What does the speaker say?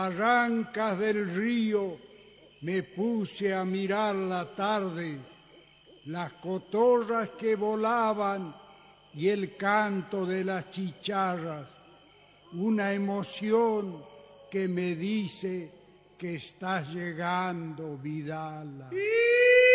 Barrancas del río me puse a mirar la tarde, las cotorras que volaban y el canto de las chicharras, una emoción que me dice que estás llegando, Vidala.